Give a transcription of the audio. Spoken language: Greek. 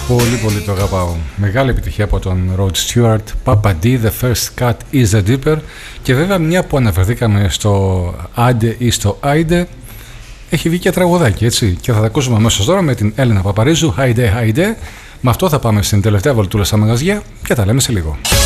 Πολύ το αγαπάω. Μεγάλη επιτυχία από τον Rod Stewart. Papa D, The First Cut is the Deeper. Και βέβαια, μια που αναφερθήκαμε στο Άντε ή στο Άιντε, έχει βγει και τραγουδάκι, έτσι. Και θα τα ακούσουμε αμέσως τώρα με την Έλενα Παπαρίζου. Άιντε, άιντε. Με αυτό θα πάμε στην τελευταία βολτούλα στα μαγαζιά και τα λέμε σε λίγο.